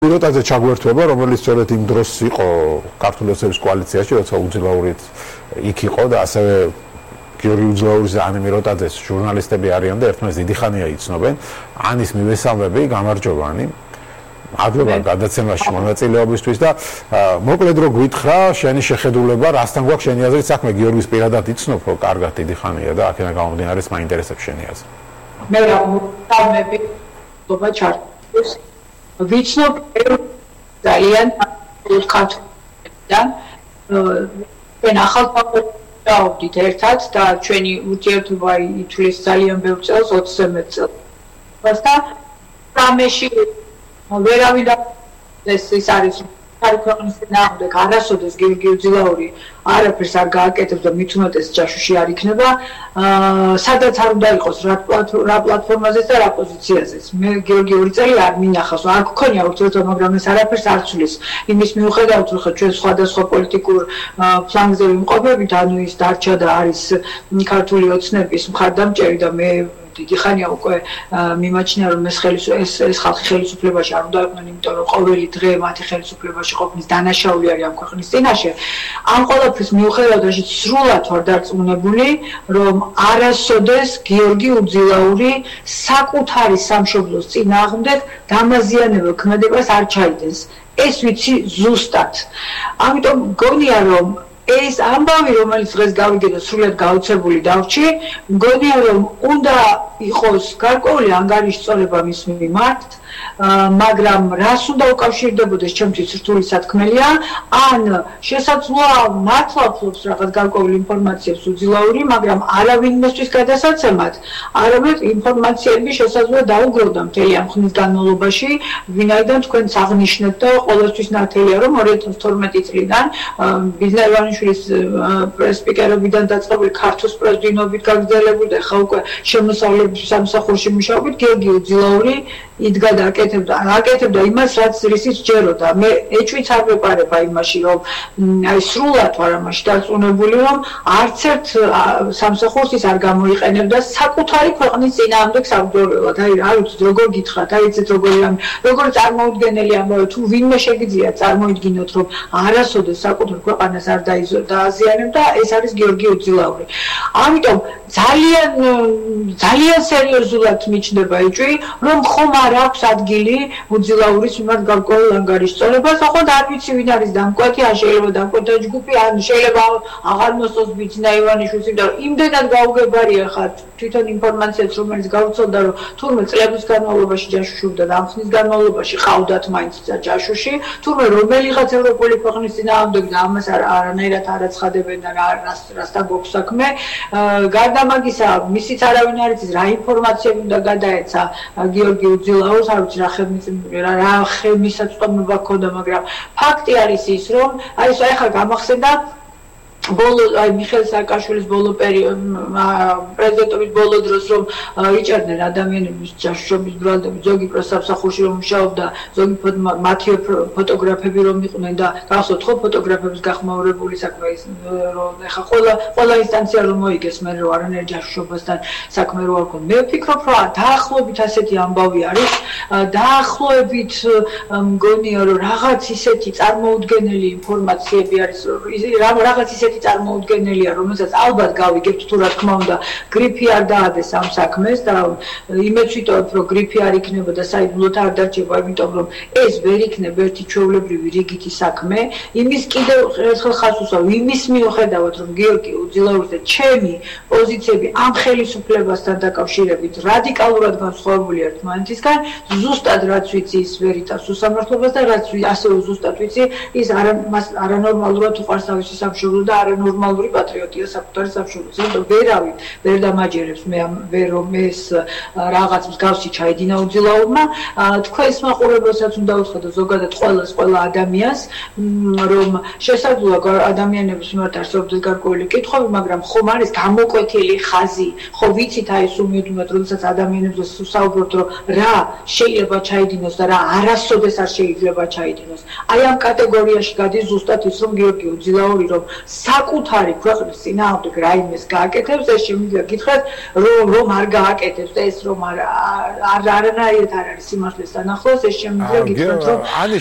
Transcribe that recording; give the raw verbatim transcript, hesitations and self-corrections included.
მიროტაძე ჩაგვერთვება, რომელიც სწორედ იმ დროს იყო ქართული ოცნების კოალიციაში, როცა უძილაურიც იქ იყო და ასევე გიორგი უძილაურის და ანი მიროტაძეს ჟურნალისტები არიან და ერთმანეთს დიდი ხანია იცნობენ. ანის მივესალმები, გამარჯობა ანი. მადლობა გადაცემაში მონაწილეობისთვის და მოკლედ რო გვითხრა, შენი შეხედულება, რასთან გვაქვს შენი აზრით საქმე, გიორგის პირადად იცნობ, რომ კარგად დიდი ხანია და აქედან გამომდინარე მაინტერესებს შენი აზრი. მე რა მომწამები თობა ჩართოს ვიცნობ ძალიან ქართულიდან ჩვენ ახალ დავდით ერთად და ჩვენი ურთიერთობა ითვლის ძალიან ბევრ წელს, ოცზე მეტ წელს და რამეში ვერავინ ეს ის არის არ ქვეყნის ნამდვილად არასოდეს გიორგი უძილაური არაფერს არ გააკეთებს და მით უმეტეს ჯაშუში არ იქნება სადაც არ უნდა იყოს რა პლატფორმაზეც და რა პოზიციაზეც მე გიორგი ორი წელი არ მინახავს არ გქონია ურთიერთობა მაგრამ ეს არაფერს არ ცვლის იმის მიუხედავად რომ ჩვენ სხვადასხვა პოლიტიკურ ფლანგზე ვიმყოფებით ანუ ის დარჩა და არის ქართული ოცნების მხარდამჭერი და მე დიდი ხანია უკვე მიმაჩნია რომ ეს ხელის ეს ხალხი ხელისუფლებაში არ უნდა იყვნენ იმიტომ რომ ყოველი დღე მათი ხელისუფლებაში ყოფნის დანაშაული არის ამ ქვეყნის წინაშე ამ ყველაფრის მიუხედავად რაშიც სრულად ვარ დარწმუნებული რომ არასოდეს გიორგი უძილაური საკუთარი სამშობლოს წინააღმდეგ დამაზიანებელ ქმედებას არ ჩაიდენს ეს ვიცი ზუსტად ამიტომ მგონია რომ ეს ამბავი რომელიც დღეს გავიგე და სრულად გაუცებული დავრჩი მგონია რომ უნდა იყოს გარკვეული ანგარიშწორება მის მიმართ მაგრამ რას უნდა უკავშირდებოდეს ჩემთვის რთული სათქმელია ან შესაძლოა მართლა ფლობს რაღაც გარკვეული ინფორმაციებს უძილაური მაგრამ არავინმესთვის გადასაცემად არამედ ინფორმაციები შესაძლოა დაუგროვდა მთელი ამ ხნის განმავლობაში ვინაიდან თქვენც აღნიშნეთ და ყოველთვის ნათელია რომ ორი ათას თორმეტი წლიდან ბიზნესმენის პრესპიკერობიდან დაწყებული ქართოს პრეზიდენტობით გაგრძელებული და ხა უკვე შემოსავლების სამსახურში მუშაობით გიორგი უძილაური იდგა და აკეთებდა აკეთებდა იმას რაც რისიც ჯეროდა მე ეჭვიც არ ვეპარება იმაში რომ აი სრულად ვარ ამაში დარწმუნებული რომ არც ერთ სამსახურს ის არ გამოიყენებდა საკუთარი ქვეყნის წინააღმდეგ საბრძოლველად აი არ ვიცი როგორ გითხრათ აი ეცეთ როგორი ამ როგორ წარმოუდგენელი ამბავი თუ ვინმე შეგიძლია წარმოიდგინოთ რომ არასოდეს საკუთარ ქვეყანას არ დააზიანებდა ეს არის გიორგი უძილაური ამიტომ ძალიან ძალიან სერიოზულად მიჩნდება ეჭვი რომ ხომ არ აქვს ადგილი უძილაურის მიმართ გარკვეულ ანგარიშწორებას ოღონდ არ ვიცი ვინ არის დამკვეთი ან შეიძლება დამკვეთა ჯგუფი ან შეიძლება აღარ მოსწოს ბიძინა ივანიშვილს იმიტომ რომ იმდენად გაუგებარია ხარ თვითონ ინფორმაციაც რომელიც გავრცელდა რომ თურმე წლების განმავლობაში ჯაშუშობდა და ამ ხნის განმავლობაში ყავდათ მაინც ჯაშუში თურმე რომელიღაც ევროპული ქვეყნის წინააღმდეგ და ამას არანაირად არ აცხადებენ და რასთან გვაქვს საქმე გარდა მაგისა მისიც არავინ არ იცის რა ინფორმაციები უნდა გადაეცა გიორგი უძილაურს არ ვიცი რა რა ხელმისაწვდომობა ჰქონდა მაგრამ ფაქტი არის ის რომ აი ეს ახლა გამახსენდა ბოლო აი მიხეილ სააკაშვილის ბოლო პერიოდი პრეზიდენტობის ბოლო დროს რომ იჭერდნენ ადამიანების ჯაშუშობის ბრალდები ზოგი პრესამსახურში რომ მუშაობდა ზოგი მათი ფოტოგრაფები რომ იყვნენ და გახსოვთ ხო ფოტოგრაფების გახმაურებული საქმე ის რომ ეხა ყველა ყველა ინსტანცია რომ მოიგეს მე რომ არანაირ ჯაშუშობასთან საქმე რო არ ქონდა მე ვფიქრობ რომ დაახლოებით ასეთი ამბავი არის დაახლოებით მგონია რომ რაღაც ისეთი წარმოუდგენელი ინფორმაციები არის რაღაც ისეთი წარმოუდგენელია, რომელსაც ალბათ გავიგებთ თუ რა თქმა უნდა, გრიფი არ დაადეს ამ საქმეს და იმეც ვიტოვებ, რომ გრიფი არ იქნება და საიდუმლოდ არ დარჩება, იმიტომ რომ ეს ვერ იქნება ერთი ჩვეულებრივი რიგითი საქმე. იმის კიდევ ერთხელ ხაზს უსვამ, იმის მიუხედავად, რომ გიორგი უძილაურის და ჩემი პოზიციები ამ ხელისუფლებასთან დაკავშირებით რადიკალურად განსხვავებულია ერთმანეთისგან, ზუსტად რაც ვიცი ის ვერ იტანს უსამართლობას და რაც ასევე ზუსტად ვიცი ის არანორმალურად უყვარს თავისი სამშობლო და არანორმალური პატრიოტია საკუთარი სამშობლოს. იმიტომ ვერავინ ვერ დამაჯერებს მე ამ ვერ რომ ეს რაღაც მსგავსი ჩაიდინა უძილაურმა. თქვენს მაყურებელსაც უნდა უთხრა და ზოგადად ყველას ყველა ადამიანს რომ შესაძლოა ადამიანების მიმართ არსებობს გარკვეული კითხვები, მაგრამ ხომ არის გამოკვეთილი ხაზი. ხო ვიცით აი ეს უმედუმად როდესაც ადამიანებს ვსაუბრობთ რომ რა შეიძლება ჩაიდინოს და რა არასოდეს არ შეიძლება ჩაიდინოს. აი ამ კატეგორიაში გადის ზუსტად ის რომ გიორგი უძილაური რომ საკუთარი ქვეყნის წინააღმდეგ რაიმეს გააკეთებს, ეს შემიძლია გითხრათ, რომ რომ არ გააკეთებს და ეს რომ არ არანაირად არ არის სიმართლეს თანახმად, ეს შემიძლია გითხრათ, რომ